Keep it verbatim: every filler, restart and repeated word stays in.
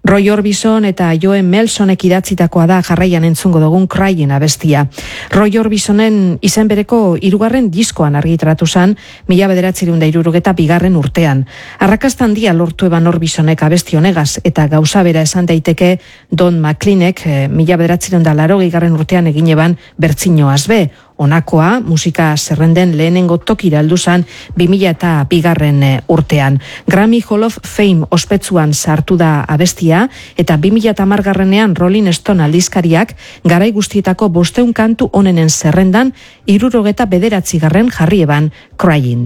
Roy Orbison eta Joe Melsonek idatzitakoa da jarraian entzungo dugun Crying abestia. Roy Orbisonen izen bereko hirugarren diskoan argitaratu zen, mila bederatziehun eta hirurogeta bigarren urtean. Arrakasta handia lortu eban Orbisonek abesti honegaz, eta gauza bera esan daiteke Don McLeanek eh, mila bederatziehun eta laurogeigarren urtean egin eban bertzinoaz be. Honakoa, musika zerrenden lehenengo tokira heldu zen bi mila eta bigarren urtean. Grammy Hall of Fame ospetsuan sartu da abestia, eta bi mila eta hamargarrenean Rolling Stone aldizkariak garai guztietako bosteun kantu onenen zerrendan hirurogeta bederatzigarren jarri eban Crying.